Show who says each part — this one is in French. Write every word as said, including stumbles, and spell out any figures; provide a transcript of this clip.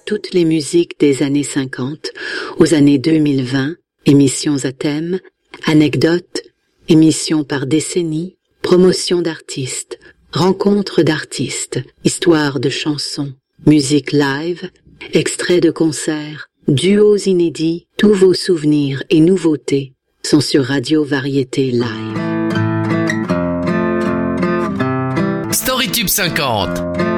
Speaker 1: toutes les musiques des années cinquante aux années deux mille vingt, émissions à thème, anecdotes, émissions par décennie, promotion d'artistes, rencontres d'artistes, histoires de chansons, musique live, extraits de concerts, duos inédits, tous vos souvenirs et nouveautés sont sur Radio Variété Live.
Speaker 2: Storytube cinquante.